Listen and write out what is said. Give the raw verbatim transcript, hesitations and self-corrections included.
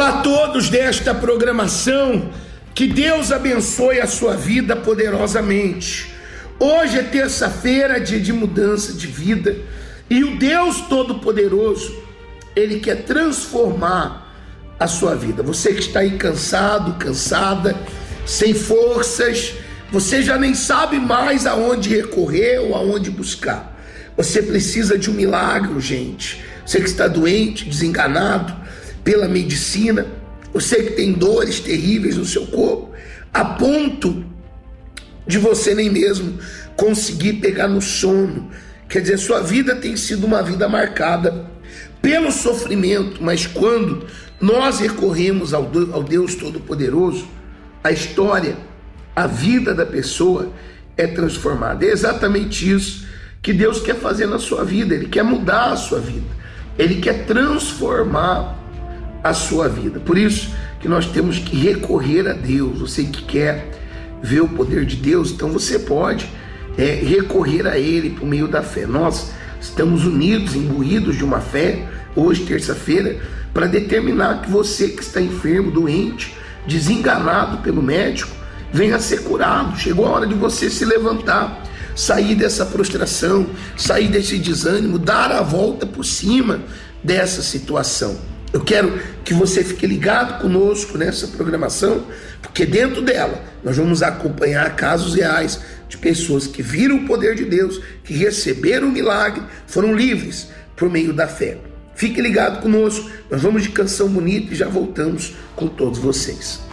Olá a todos desta programação, que Deus abençoe a sua vida poderosamente. Hoje é terça-feira, dia de mudança de vida, e o Deus Todo-Poderoso, Ele quer transformar a sua vida. Você que está aí cansado, cansada, sem forças, você já nem sabe mais aonde recorrer ou aonde buscar. Você precisa de um milagre, gente. Você que está doente, desenganado pela medicina, você que tem dores terríveis no seu corpo, a ponto de você nem mesmo conseguir pegar no sono. Quer dizer, sua vida tem sido uma vida marcada pelo sofrimento, mas quando nós recorremos ao Deus Todo-Poderoso, a história, a vida da pessoa é transformada. É exatamente isso que Deus quer fazer na sua vida. Ele quer mudar a sua vida, Ele quer transformar a sua vida. Por isso que nós temos que recorrer a Deus. Você que quer ver o poder de Deus, então você pode é, recorrer a Ele por meio da fé. Nós estamos unidos, imbuídos de uma fé, hoje, terça-feira, para determinar que você que está enfermo, doente, desenganado pelo médico, venha ser curado. Chegou a hora de você se levantar, sair dessa prostração, sair desse desânimo, dar a volta por cima dessa situação. Eu quero que você fique ligado conosco nessa programação, porque dentro dela nós vamos acompanhar casos reais de pessoas que viram o poder de Deus, que receberam o milagre, foram livres por meio da fé. Fique ligado conosco, nós vamos de canção bonita e já voltamos com todos vocês.